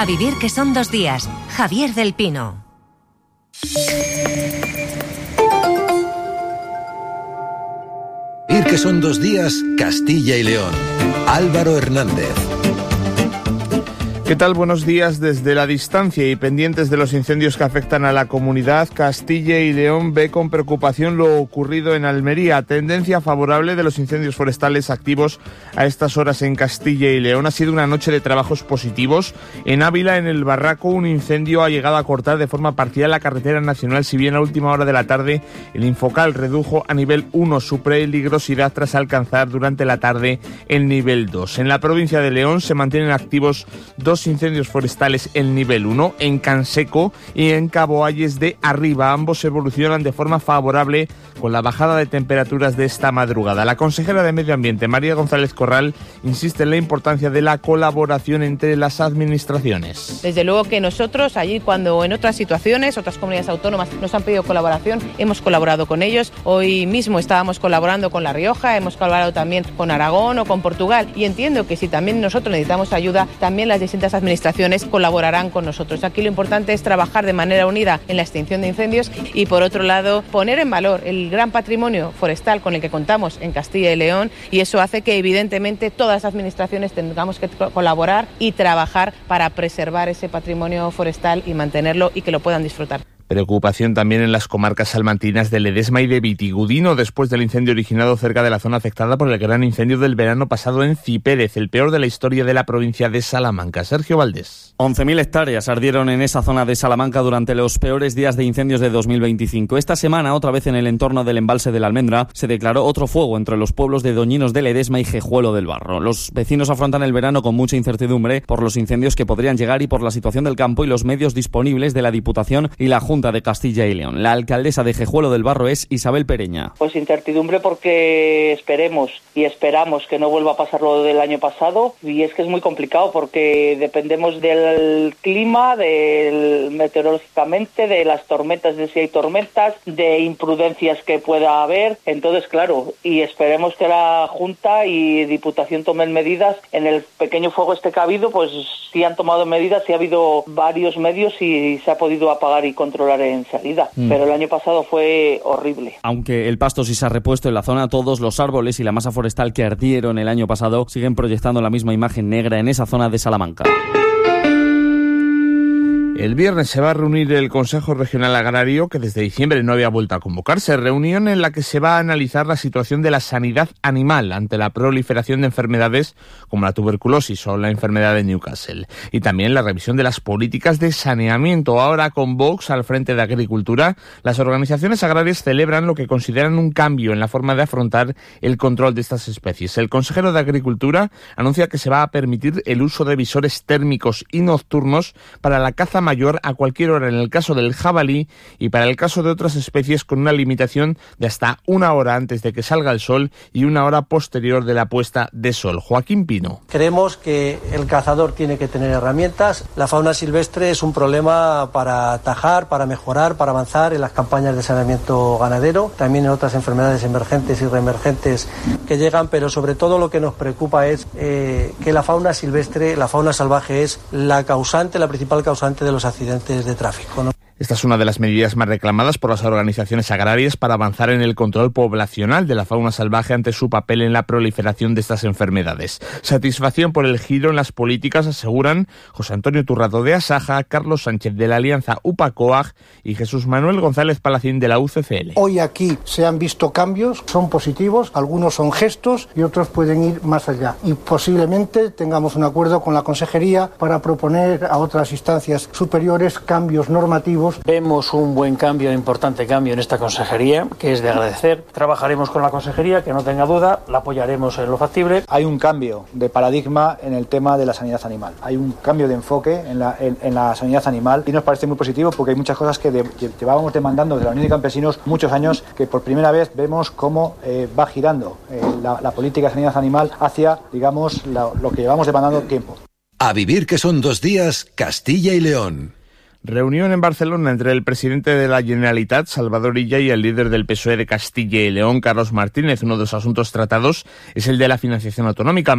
A vivir que son 2 días. Javier del Pino. Vivir que son 2 días, Castilla y León. Álvaro Hernández. ¿Qué tal? Buenos días. Desde la distancia y pendientes de los incendios que afectan a la comunidad, Castilla y León ve con preocupación lo ocurrido en Almería. Tendencia favorable de los incendios forestales activos a estas horas en Castilla y León. Ha sido una noche de trabajos positivos. En Ávila, en el Barraco, un incendio ha llegado a cortar de forma parcial la carretera nacional, si bien a última hora de la tarde el Infocal redujo a nivel 1 su peligrosidad tras alcanzar durante la tarde el nivel 2. En la provincia de León se mantienen activos 2 incendios forestales en nivel 1, en Canseco y en Cabo Ayes de Arriba. Ambos evolucionan de forma favorable con la bajada de temperaturas de esta madrugada. La consejera de Medio Ambiente, María González Corral, insiste en la importancia de la colaboración entre las administraciones. Desde luego que nosotros, allí cuando en otras situaciones, otras comunidades autónomas nos han pedido colaboración, hemos colaborado con ellos. Hoy mismo estábamos colaborando con La Rioja, hemos colaborado también con Aragón o con Portugal, y entiendo que si también nosotros necesitamos ayuda, también las distintas administraciones colaborarán con nosotros. Aquí lo importante es trabajar de manera unida en la extinción de incendios y, por otro lado, poner en valor el gran patrimonio forestal con el que contamos en Castilla y León, y eso hace que evidentemente todas las administraciones tengamos que colaborar y trabajar para preservar ese patrimonio forestal y mantenerlo y que lo puedan disfrutar. Preocupación también en las comarcas salmantinas de Ledesma y de Vitigudino después del incendio originado cerca de la zona afectada por el gran incendio del verano pasado en Cipérez, el peor de la historia de la provincia de Salamanca. Sergio Valdés. 11.000 hectáreas ardieron en esa zona de Salamanca durante los peores días de incendios de 2025. Esta semana, otra vez en el entorno del embalse de la Almendra, se declaró otro fuego entre los pueblos de Doñinos de Ledesma y Jejuelo del Barro. Los vecinos afrontan el verano con mucha incertidumbre por los incendios que podrían llegar y por la situación del campo y los medios disponibles de la Diputación y la Junta de Castilla y León. La alcaldesa de Jejuelo del Barro es Isabel Pereña. Pues incertidumbre porque esperamos que no vuelva a pasar lo del año pasado, y es que es muy complicado porque dependemos del clima, meteorológicamente, de las tormentas, de si hay tormentas, de imprudencias que pueda haber. Entonces, claro, y esperemos que la Junta y Diputación tomen medidas. En el pequeño fuego que ha habido, pues sí han tomado medidas, sí ha habido varios medios y se ha podido apagar y controlar en salida, pero el año pasado fue horrible. Aunque el pasto sí se ha repuesto en la zona, todos los árboles y la masa forestal que ardieron el año pasado siguen proyectando la misma imagen negra en esa zona de Salamanca. El viernes se va a reunir el Consejo Regional Agrario, que desde diciembre no había vuelto a convocarse. Reunión en la que se va a analizar la situación de la sanidad animal ante la proliferación de enfermedades como la tuberculosis o la enfermedad de Newcastle. Y también la revisión de las políticas de saneamiento. Ahora, con Vox al frente de Agricultura, las organizaciones agrarias celebran lo que consideran un cambio en la forma de afrontar el control de estas especies. El consejero de Agricultura anuncia que se va a permitir el uso de visores térmicos y nocturnos para la caza mayor a cualquier hora en el caso del jabalí y para el caso de otras especies con una limitación de hasta 1 hora antes de que salga el sol y 1 hora posterior de la puesta de sol. Joaquín Pino. Creemos que el cazador tiene que tener herramientas. La fauna silvestre es un problema para atajar, para mejorar, para avanzar en las campañas de saneamiento ganadero, también en otras enfermedades emergentes y reemergentes que llegan, pero sobre todo lo que nos preocupa es que la fauna silvestre, la fauna salvaje es la principal causante de los accidentes de tráfico, ¿no? Esta es una de las medidas más reclamadas por las organizaciones agrarias para avanzar en el control poblacional de la fauna salvaje ante su papel en la proliferación de estas enfermedades. Satisfacción por el giro en las políticas, aseguran José Antonio Turrado de Asaja, Carlos Sánchez de la Alianza UPA-COAG y Jesús Manuel González Palacín de la UCCL. Hoy aquí se han visto cambios, son positivos, algunos son gestos y otros pueden ir más allá. Y posiblemente tengamos un acuerdo con la Consejería para proponer a otras instancias superiores cambios normativos. Vemos un buen cambio, un importante cambio en esta consejería, que es de agradecer. Trabajaremos con la consejería, que no tenga duda, la apoyaremos en lo factible. Hay un cambio de paradigma en el tema de la sanidad animal. Hay un cambio de enfoque en la sanidad animal y nos parece muy positivo porque hay muchas cosas que llevábamos demandando de la Unión de Campesinos muchos años, que por primera vez vemos cómo va girando la política de sanidad animal hacia, digamos, lo que llevamos demandando tiempo. A vivir que son 2 días, Castilla y León. Reunión en Barcelona entre el presidente de la Generalitat, Salvador Illa, y el líder del PSOE de Castilla y León, Carlos Martínez. Uno de los asuntos tratados es el de la financiación autonómica.